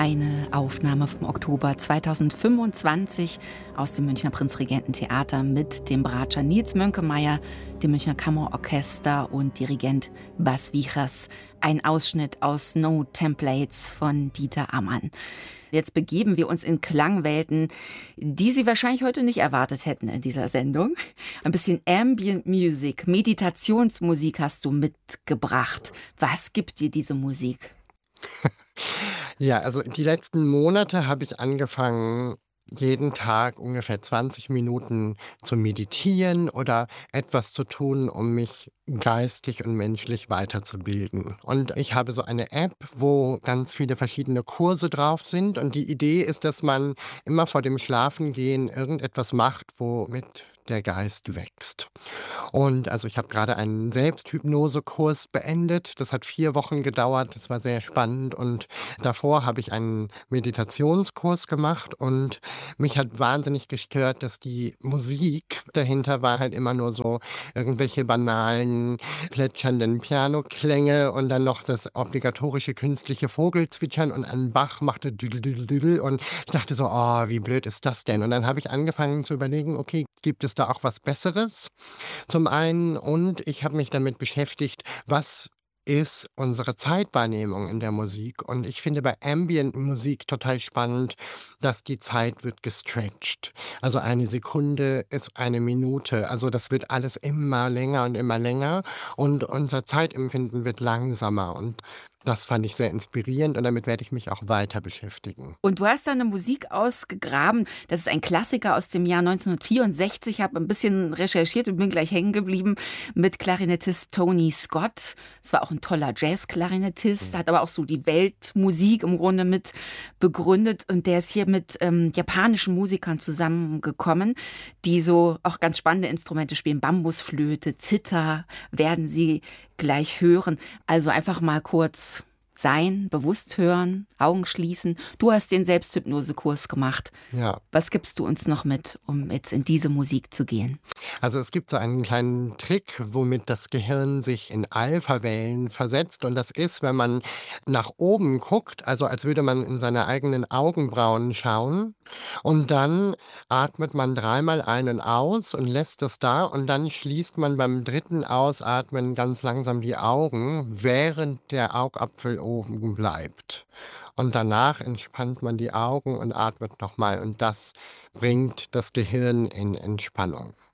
Eine Aufnahme vom Oktober 2025 aus dem Münchner Prinzregententheater mit dem Bratscher Nils Mönkemeyer, dem Münchner Kammerorchester und Dirigent Bas Wichers. Ein Ausschnitt aus No Templates von Dieter Ammann. Jetzt begeben wir uns in Klangwelten, die Sie wahrscheinlich heute nicht erwartet hätten in dieser Sendung. Ein bisschen Ambient Music, Meditationsmusik hast du mitgebracht. Was gibt dir diese Musik? Ja, also die letzten Monate habe ich angefangen, jeden Tag ungefähr 20 Minuten zu meditieren oder etwas zu tun, um mich geistig und menschlich weiterzubilden. Und ich habe so eine App, wo ganz viele verschiedene Kurse drauf sind. Und die Idee ist, dass man immer vor dem Schlafengehen irgendetwas macht, womit der Geist wächst. Und also ich habe gerade einen Selbsthypnosekurs beendet. Das hat 4 Wochen gedauert. Das war sehr spannend. Und davor habe ich einen Meditationskurs gemacht. Und mich hat wahnsinnig gestört, dass die Musik dahinter war halt immer nur so irgendwelche banalen, plätschernden Pianoklänge und dann noch das obligatorische künstliche Vogelzwitschern und ein Bach machte düdel, düdel, düdel. Und ich dachte so, oh, wie blöd ist das denn? Und dann habe ich angefangen zu überlegen, okay, gibt es da auch was Besseres? Zum einen, und ich habe mich damit beschäftigt, was ist unsere Zeitwahrnehmung in der Musik? Und ich finde bei Ambient-Musik total spannend, dass die Zeit wird gestretched. Also eine Sekunde ist eine Minute. Also das wird alles immer länger und immer länger. Und unser Zeitempfinden wird langsamer. Und das fand ich sehr inspirierend und damit werde ich mich auch weiter beschäftigen. Und du hast da eine Musik ausgegraben. Das ist ein Klassiker aus dem Jahr 1964. Ich habe ein bisschen recherchiert und bin gleich hängen geblieben mit Klarinettist Tony Scott. Es war auch ein toller Jazz-Klarinettist, hat aber auch so die Weltmusik im Grunde mit begründet. Und der ist hier mit japanischen Musikern zusammengekommen, die so auch ganz spannende Instrumente spielen. Bambusflöte, Zither werden Sie gleich hören. Also einfach mal kurz sein, bewusst hören, Augen schließen. Du hast den Selbsthypnosekurs gemacht. Ja. Was gibst du uns noch mit, um jetzt in diese Musik zu gehen? Also es gibt so einen kleinen Trick, womit das Gehirn sich in Alphawellen versetzt. Und das ist, wenn man nach oben guckt, also als würde man in seine eigenen Augenbrauen schauen. Und dann atmet man 3-mal ein und aus und lässt das da. Und dann schließt man beim dritten Ausatmen ganz langsam die Augen, während der Augapfel oben bleibt. Und danach entspannt man die Augen und atmet nochmal. Und das bringt das Gehirn in Entspannung.